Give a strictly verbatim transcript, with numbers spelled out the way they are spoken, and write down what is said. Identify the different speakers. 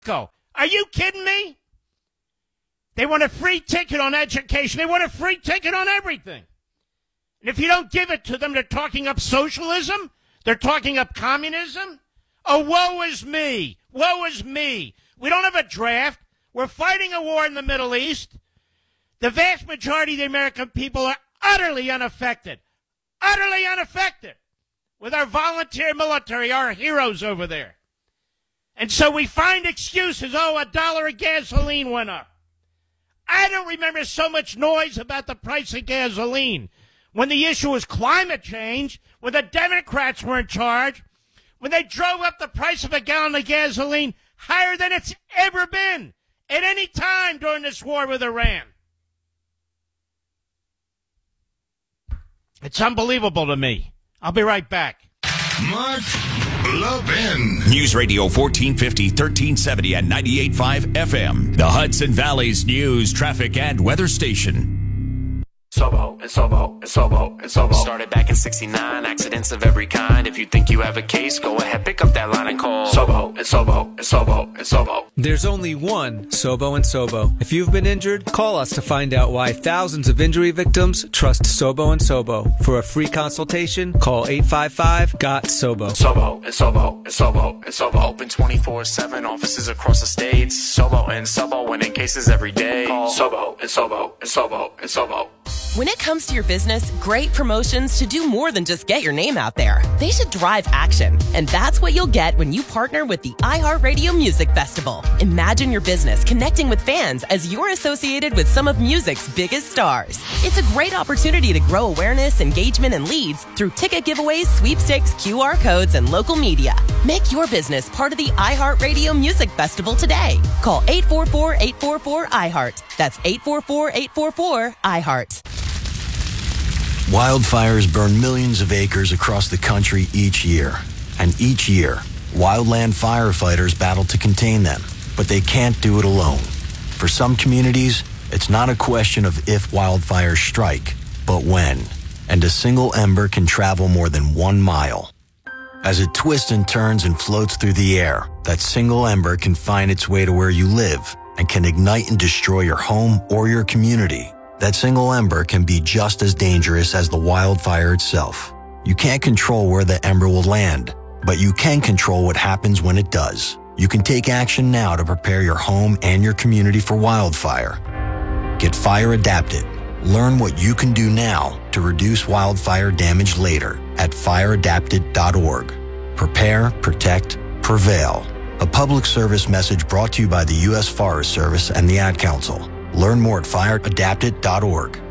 Speaker 1: Go. Are you kidding me? They want a free ticket on education. They want a free ticket on everything. And if you don't give it to them, they're talking up socialism. They're talking up communism. Oh, woe is me. Woe is me. We don't have a draft. We're fighting a war in the Middle East. The vast majority of the American people are utterly unaffected. Utterly unaffected. With our volunteer military, our heroes over there. And so we find excuses. Oh, a dollar of gasoline went up. I don't remember so much noise about the price of gasoline when the issue was climate change, when the Democrats were in charge, when they drove up the price of a gallon of gasoline higher than it's ever been at any time during this war with Iran. It's unbelievable to me. I'll be right back.
Speaker 2: Mark Levin.
Speaker 3: News Radio fourteen fifty, thirteen seventy and ninety-eight point five F M. The Hudson Valley's news, traffic, and weather station.
Speaker 4: Sobo and Sobo and Sobo and Sobo. Started back in sixty-nine, accidents of every kind. If you think you have a case, go ahead, pick up that line and call Sobo and Sobo and Sobo and Sobo.
Speaker 5: There's only one Sobo and Sobo. If you've been injured, call us to find out why thousands of injury victims trust Sobo and Sobo. For a free consultation, call eight five five, G O T, SOBO.
Speaker 4: Sobo and Sobo and Sobo and Sobo. Open twenty-four seven, offices across the states. Sobo and Sobo, winning cases every day. Call Sobo and Sobo and Sobo and Sobo.
Speaker 6: When it comes to your business, great promotions should do more than just get your name out there. They should drive action. And that's what you'll get when you partner with the iHeartRadio Music Festival. Imagine your business connecting with fans as you're associated with some of music's biggest stars. It's a great opportunity to grow awareness, engagement, and leads through ticket giveaways, sweepstakes, Q R codes, and local media. Make your business part of the iHeartRadio Music Festival today. Call eight four four, eight four four, I heart. That's eight four four, eight four four, I heart.
Speaker 7: Wildfires burn millions of acres across the country each year. And each year, wildland firefighters battle to contain them. But they can't do it alone. For some communities, it's not a question of if wildfires strike, but when. And a single ember can travel more than one mile. As it twists and turns and floats through the air, that single ember can find its way to where you live and can ignite and destroy your home or your community. That single ember can be just as dangerous as the wildfire itself. You can't control where the ember will land, but you can control what happens when it does. You can take action now to prepare your home and your community for wildfire. Get fire adapted. Learn what you can do now to reduce wildfire damage later at fire adapted dot org. Prepare, protect, prevail. A public service message brought to you by the U S Forest Service and the Ad Council. Learn more at fire adapted dot org.